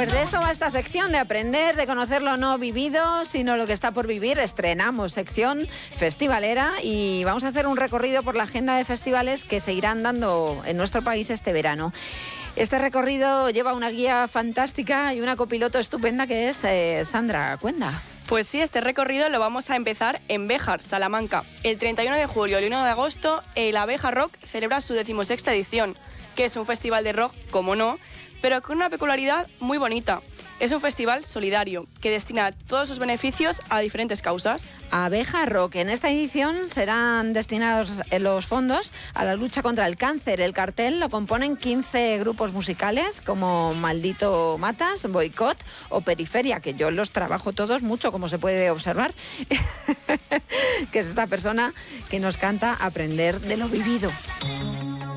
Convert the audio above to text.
Pues de eso va esta sección, de aprender, de conocer lo no vivido, sino lo que está por vivir. Estrenamos sección festivalera y vamos a hacer un recorrido por la agenda de festivales que se irán dando en nuestro país este verano. Este recorrido lleva una guía fantástica y una copiloto estupenda que es Sandra Cuenda. Pues sí, este recorrido lo vamos a empezar en Béjar, Salamanca. El 31 de julio y el 1 de agosto, el Abeja Rock celebra su 16ª edición, que es un festival de rock, como no, pero con una peculiaridad muy bonita. Es un festival solidario que destina todos sus beneficios a diferentes causas. Abeja Rock. En esta edición serán destinados los fondos a la lucha contra el cáncer. El cartel lo componen 15 grupos musicales como Maldito Matas, Boicot o Periferia, que yo los trabajo todos mucho, como se puede observar, que es esta persona que nos canta Aprender de lo vivido.